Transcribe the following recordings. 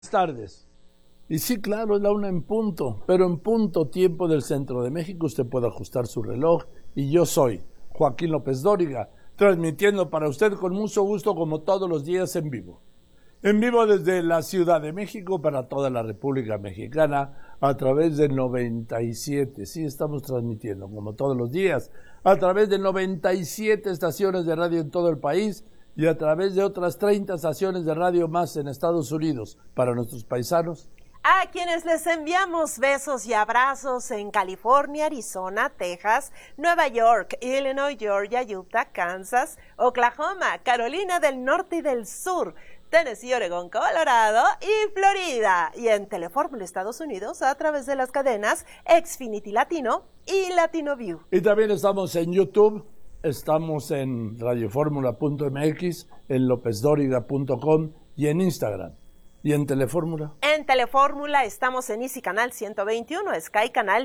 Tardes. Y sí, claro, es la una en punto, pero en punto tiempo del centro de México usted puede ajustar su reloj y yo soy Joaquín López Dóriga, transmitiendo para usted con mucho gusto como todos los días en vivo. En vivo desde la Ciudad de México para toda la República Mexicana a través de 97, sí, estamos transmitiendo como todos los días, a través de 97 estaciones de radio en todo el país y a través de otras 30 estaciones de radio más en Estados Unidos para nuestros paisanos. A quienes les enviamos besos y abrazos en California, Arizona, Texas, Nueva York, Illinois, Georgia, Utah, Kansas, Oklahoma, Carolina del Norte y del Sur, Tennessee, Oregón, Colorado y Florida. Y en Telefórmula Estados Unidos a través de las cadenas Xfinity Latino y Latino View. Y también estamos en YouTube, estamos en radioformula.mx, en lopezdoriga.com y en Instagram. ¿Y en Telefórmula? En Telefórmula estamos en Easy Canal 121, Sky Canal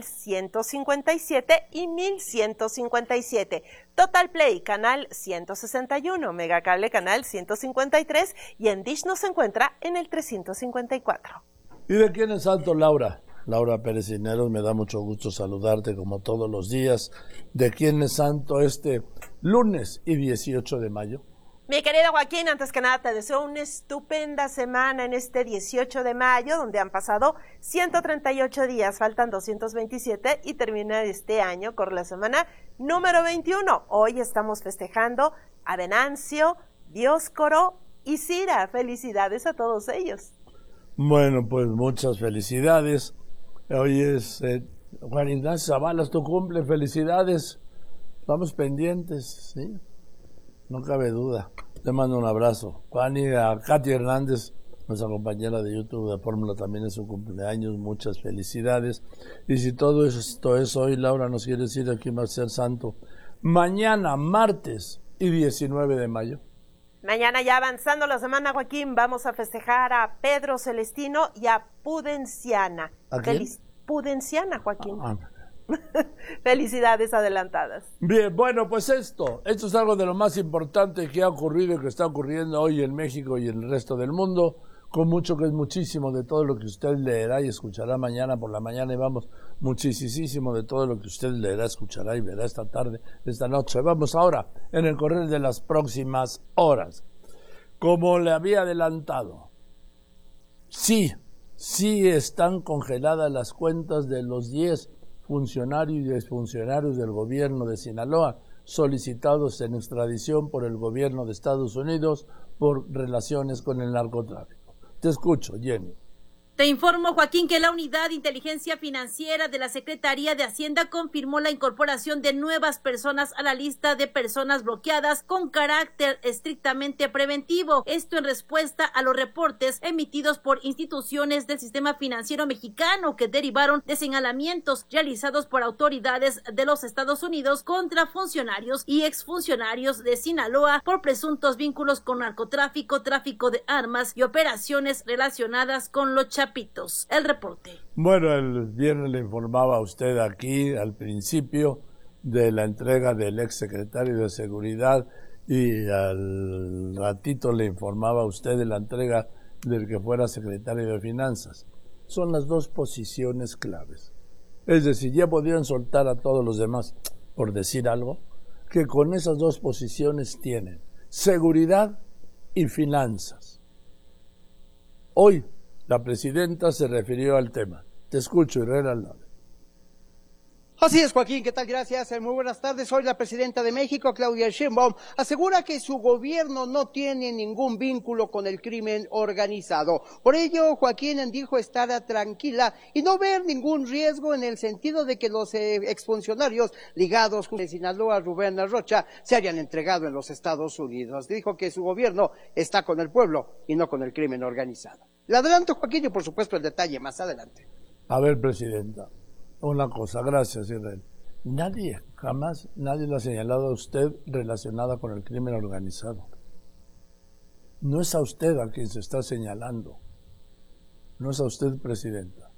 157 y 1157, Total Play Canal 161, Megacable Canal 153 y en Dish nos encuentra en el 354. ¿Y de quién es santo, Laura? Laura Pérez Cisneros, me da mucho gusto saludarte como todos los días. ¿De quién es santo este lunes y 18 de mayo? Mi querido Joaquín, antes que nada te deseo una estupenda semana en este 18 de mayo, donde han pasado 138 días, faltan 227 y termina este año con la semana número 21. Hoy estamos festejando a Venancio, Dioscoro y Cira. Felicidades a todos ellos. Bueno, pues muchas felicidades. Hoy es Juan Ignacio Zavala, tu cumple, felicidades. Estamos pendientes, ¿sí? No cabe duda. Te mando un abrazo. Juan, y a Katy Hernández, nuestra compañera de YouTube de Fórmula, también es su cumpleaños. Muchas felicidades. Y si todo esto es hoy, Laura nos quiere decir a quién va a ser santo. Mañana, martes y 19 de mayo. Mañana, ya avanzando la semana, Joaquín, vamos a festejar a Pedro Celestino y a Pudenciana. ¿A quién? Pudenciana, Joaquín. Felicidades adelantadas. Bien, bueno, pues esto es algo de lo más importante que ha ocurrido y que está ocurriendo hoy en México y en el resto del mundo, con mucho que es muchísimo de todo lo que usted leerá y escuchará mañana por la mañana, y vamos, muchísimo de todo lo que usted leerá, escuchará y verá esta tarde, esta noche. Vamos ahora en el correr de las próximas horas. Como le había adelantado, sí están congeladas las cuentas de los 10 funcionarios y exfuncionarios del gobierno de Sinaloa solicitados en extradición por el gobierno de Estados Unidos por relaciones con el narcotráfico. Te escucho, Jenny. Te informo, Joaquín, que la Unidad de Inteligencia Financiera de la Secretaría de Hacienda confirmó la incorporación de nuevas personas a la lista de personas bloqueadas con carácter estrictamente preventivo. Esto en respuesta a los reportes emitidos por instituciones del sistema financiero mexicano que derivaron de señalamientos realizados por autoridades de los Estados Unidos contra funcionarios y exfuncionarios de Sinaloa por presuntos vínculos con narcotráfico, tráfico de armas y operaciones relacionadas con los chapitos. El reporte. Bueno, el viernes le informaba a usted aquí al principio de la entrega del exsecretario de Seguridad y al ratito le informaba a usted de la entrega del que fuera secretario de Finanzas. Son las dos posiciones claves. Es decir, ya podrían soltar a todos los demás, por decir algo, que con esas dos posiciones tienen seguridad y finanzas. Hoy la presidenta se refirió al tema. Te escucho, Herrera Aldave. Así es, Joaquín, ¿qué tal? Gracias. Muy buenas tardes. Hoy la presidenta de México, Claudia Sheinbaum, asegura que su gobierno no tiene ningún vínculo con el crimen organizado. Por ello, Joaquín dijo estar tranquila y no ver ningún riesgo en el sentido de que los exfuncionarios ligados con Sinaloa, Rubén Rocha, se hayan entregado en los Estados Unidos. Dijo que su gobierno está con el pueblo y no con el crimen organizado. Le adelanto, Joaquín, y por supuesto el detalle más adelante. A ver, presidenta, una cosa, gracias, Israel. Jamás nadie lo ha señalado a usted relacionada con el crimen organizado. No es a usted a quien se está señalando. No es a usted, presidenta.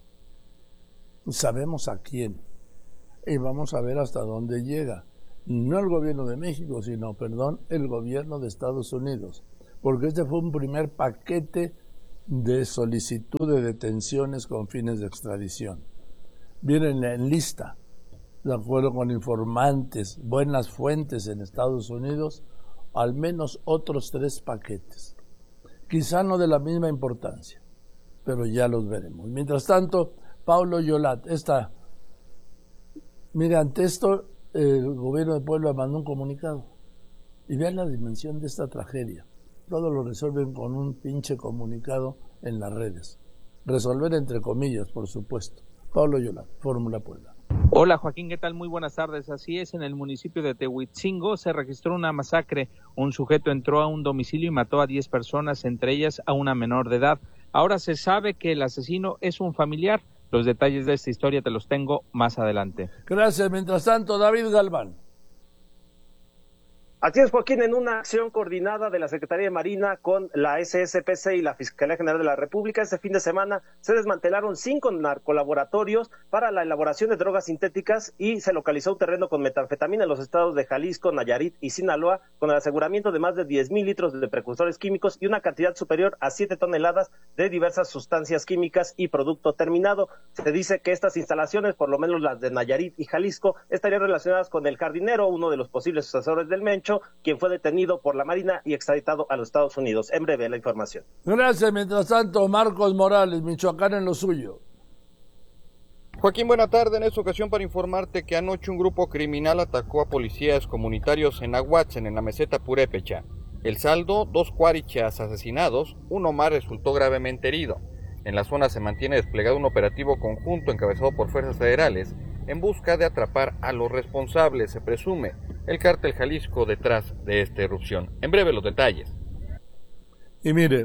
Sabemos a quién. Y vamos a ver hasta dónde llega. No el gobierno de México, sino, el gobierno de Estados Unidos. Porque este fue un primer paquete de solicitud de detenciones con fines de extradición. Vienen en lista, de acuerdo con informantes, buenas fuentes en Estados Unidos, al menos otros 3 paquetes. Quizá no de la misma importancia, pero ya los veremos. Mientras tanto, Paulo Yolat, mire, ante esto, el gobierno de Puebla mandó un comunicado. Y vean la dimensión de esta tragedia. Todo lo resuelven con un pinche comunicado en las redes. Resolver entre comillas, por supuesto. Paulo Yolat, Fórmula Puebla. Hola Joaquín, ¿qué tal? Muy buenas tardes. Así es, en el municipio de Tehuitzingo se registró una masacre. Un sujeto entró a un domicilio y mató a 10 personas, entre ellas a una menor de edad. Ahora se sabe que el asesino es un familiar. Los detalles de esta historia te los tengo más adelante. Gracias. Mientras tanto, David Galván. Así es, Joaquín, en una acción coordinada de la Secretaría de Marina con la SSPC y la Fiscalía General de la República, este fin de semana se desmantelaron 5 narcolaboratorios para la elaboración de drogas sintéticas y se localizó un terreno con metanfetamina en los estados de Jalisco, Nayarit y Sinaloa, con el aseguramiento de más de 10,000 litros de precursores químicos y una cantidad superior a 7 toneladas de diversas sustancias químicas y producto terminado. Se dice que estas instalaciones, por lo menos las de Nayarit y Jalisco, estarían relacionadas con el Jardinero, uno de los posibles sucesores del Mencho, quien fue detenido por la Marina y extraditado a los Estados Unidos. En breve la información. Gracias. Mientras tanto, Marcos Morales, Michoacán en lo suyo. Joaquín, buena tarde. En esta ocasión para informarte que anoche un grupo criminal atacó a policías comunitarios en Aguatzen, en la meseta Purépecha. El saldo, 2 cuarichas asesinados, uno más resultó gravemente herido. En la zona se mantiene desplegado un operativo conjunto encabezado por fuerzas federales en busca de atrapar a los responsables, se presume, el cártel Jalisco detrás de esta erupción. En breve los detalles. Y mire,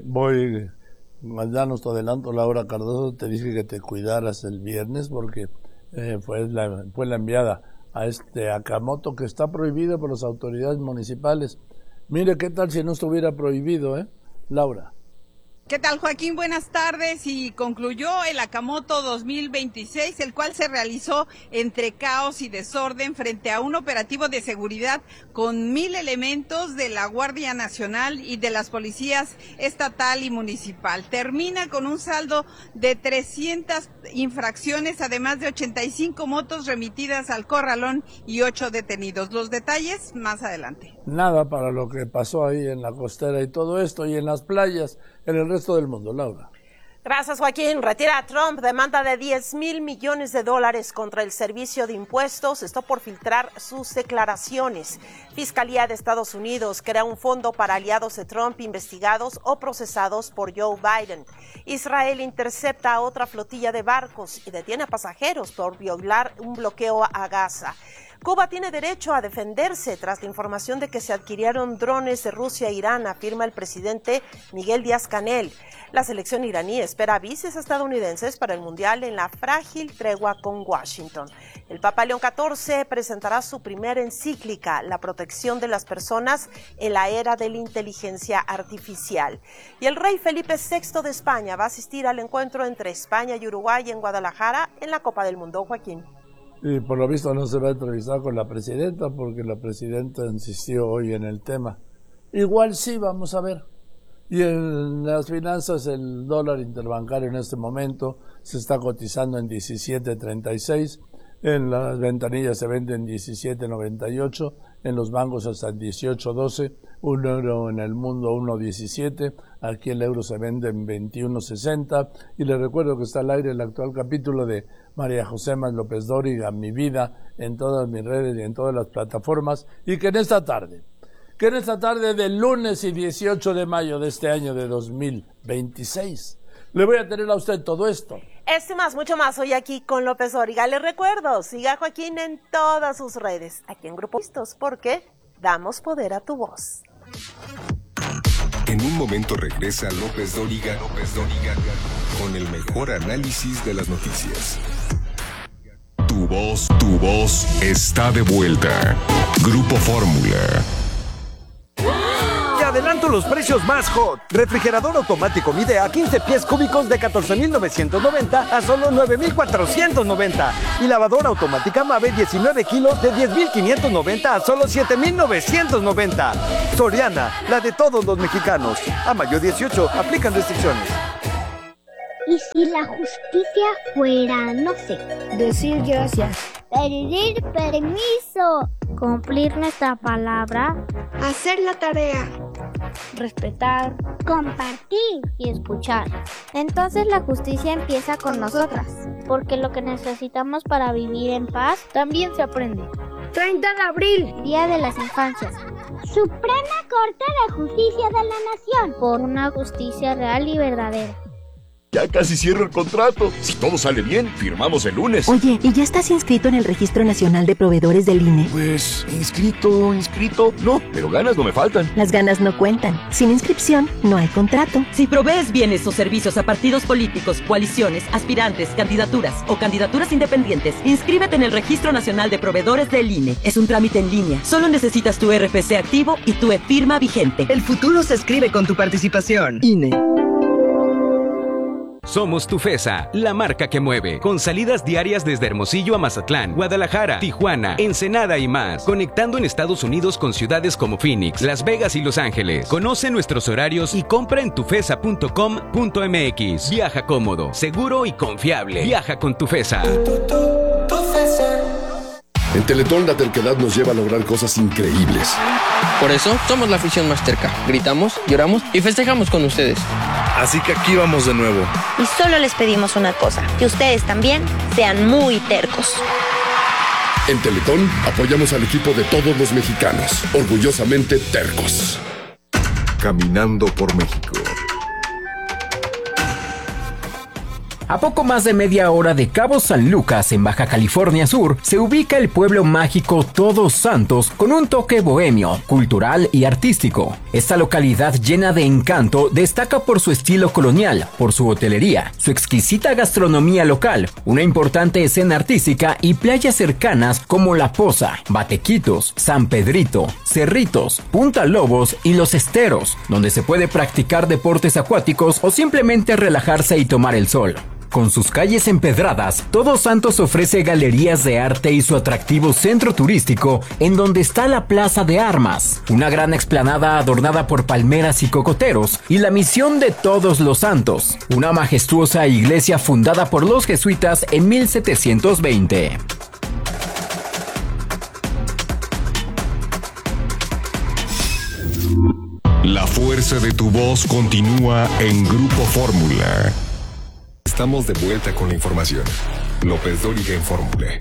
ya nos te adelanto, Laura Cardoso, te dije que te cuidaras el viernes porque fue la enviada a este Akamoto que está prohibido por las autoridades municipales. Mire, ¿qué tal si no estuviera prohibido, Laura? ¿Qué tal, Joaquín? Buenas tardes. Y concluyó el Akamoto 2026, el cual se realizó entre caos y desorden frente a un operativo de seguridad con 1,000 elementos de la Guardia Nacional y de las policías estatal y municipal. Termina con un saldo de 300 infracciones, además de 85 motos remitidas al corralón y 8 detenidos. Los detalles más adelante. Nada para lo que pasó ahí en la costera y todo esto, y en las playas, en el resto del mundo. Laura. Gracias, Joaquín. Retira a Trump demanda de $10,000 millones contra el Servicio de Impuestos. Esto por filtrar sus declaraciones. Fiscalía de Estados Unidos crea un fondo para aliados de Trump investigados o procesados por Joe Biden. Israel intercepta a otra flotilla de barcos y detiene a pasajeros por violar un bloqueo a Gaza. Cuba tiene derecho a defenderse tras la información de que se adquirieron drones de Rusia e Irán, afirma el presidente Miguel Díaz-Canel. La selección iraní espera avisos estadounidenses para el Mundial en la frágil tregua con Washington. El Papa León XIV presentará su primera encíclica, La protección de las personas en la era de la inteligencia artificial. Y el rey Felipe VI de España va a asistir al encuentro entre España y Uruguay en Guadalajara en la Copa del Mundo. Joaquín. Y por lo visto no se va a entrevistar con la presidenta porque la presidenta insistió hoy en el tema. Igual sí, vamos a ver. Y en las finanzas el dólar interbancario en este momento se está cotizando en 17.36, en las ventanillas se vende en 17.98, en los bancos hasta en 18.12, un euro en el mundo 1.17, aquí el euro se vende en 21.60, y les recuerdo que está al aire el actual capítulo de María José Más López Dóriga, Mi Vida, en todas mis redes y en todas las plataformas, y que en esta tarde del lunes y 18 de mayo de este año de 2026, le voy a tener a usted todo esto. Esto y más, mucho más, hoy aquí con López Dóriga. Les recuerdo, siga a Joaquín en todas sus redes, aquí en Grupo Listos, porque damos poder a tu voz. En un momento regresa López Dóriga, con el mejor análisis de las noticias. Tu voz está de vuelta. Grupo Fórmula. Te adelanto los precios más hot. Refrigerador automático Midea 15 pies cúbicos de 14,990 a solo 9,490. Y lavadora automática Mave 19 kilos de 10,590 a solo 7,990. Soriana, la de todos los mexicanos. A mayo 18, aplican restricciones. ¿Y si la justicia fuera, no sé? Decir gracias. Pedir permiso. Cumplir nuestra palabra. Hacer la tarea. Respetar. Compartir. Y escuchar. Entonces la justicia empieza con nosotras. Porque lo que necesitamos para vivir en paz también se aprende. 30 de abril. Día de las Infancias. Suprema Corte de Justicia de la Nación. Por una justicia real y verdadera. Ya casi cierro el contrato. Si todo sale bien, firmamos el lunes. Oye, ¿y ya estás inscrito en el Registro Nacional de Proveedores del INE? Pues, inscrito. No, pero ganas no me faltan. Las ganas no cuentan. Sin inscripción, no hay contrato. Si provees bienes o servicios a partidos políticos, coaliciones, aspirantes, candidaturas o candidaturas independientes, inscríbete en el Registro Nacional de Proveedores del INE. Es un trámite en línea. Solo necesitas tu RFC activo y tu e-firma vigente. El futuro se escribe con tu participación. INE. Somos Tufesa, la marca que mueve, con salidas diarias desde Hermosillo a Mazatlán, Guadalajara, Tijuana, Ensenada y más, conectando en Estados Unidos con ciudades como Phoenix, Las Vegas y Los Ángeles. Conoce nuestros horarios y compra en tufesa.com.mx. Viaja cómodo, seguro y confiable. Viaja con Tufesa. En Teletón la terquedad nos lleva a lograr cosas increíbles. Por eso somos la afición más terca. Gritamos, lloramos y festejamos con ustedes. Así que aquí vamos de nuevo. Y solo les pedimos una cosa, que ustedes también sean muy tercos. En Teletón apoyamos al equipo de todos los mexicanos, orgullosamente tercos. Caminando por México. A poco más de media hora de Cabo San Lucas, en Baja California Sur, se ubica el pueblo mágico Todos Santos con un toque bohemio, cultural y artístico. Esta localidad llena de encanto destaca por su estilo colonial, por su hotelería, su exquisita gastronomía local, una importante escena artística y playas cercanas como La Poza, Batequitos, San Pedrito, Cerritos, Punta Lobos y Los Esteros, donde se puede practicar deportes acuáticos o simplemente relajarse y tomar el sol. Con sus calles empedradas, Todos Santos ofrece galerías de arte y su atractivo centro turístico, en donde está la Plaza de Armas, una gran explanada adornada por palmeras y cocoteros, y la Misión de Todos los Santos, una majestuosa iglesia fundada por los jesuitas en 1720. La fuerza de tu voz continúa en Grupo Fórmula. Estamos de vuelta con la información. López Dóriga en Fórmula.